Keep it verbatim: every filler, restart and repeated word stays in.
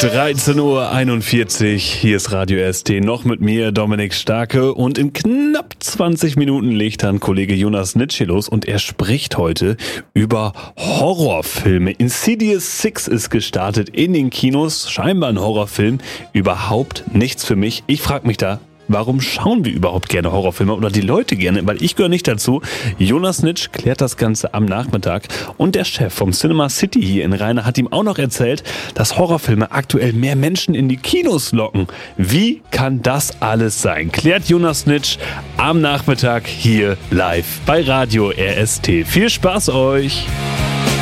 dreizehn Uhr einundvierzig, hier ist Radio R S T, noch mit mir, Dominik Starke, und in knapp zwanzig Minuten legt dann Kollege Jonas Nitsche los und er spricht heute über Horrorfilme. Insidious six ist gestartet in den Kinos, scheinbar ein Horrorfilm, überhaupt nichts für mich. Ich frage mich da, warum schauen wir überhaupt gerne Horrorfilme oder die Leute gerne? Weil ich gehöre nicht dazu. Jonas Nitsch klärt das Ganze am Nachmittag und der Chef vom Cinema City hier in Rheine hat ihm auch noch erzählt, dass Horrorfilme aktuell mehr Menschen in die Kinos locken. Wie kann das alles sein? Klärt Jonas Nitsch am Nachmittag hier live bei Radio R S T. Viel Spaß euch!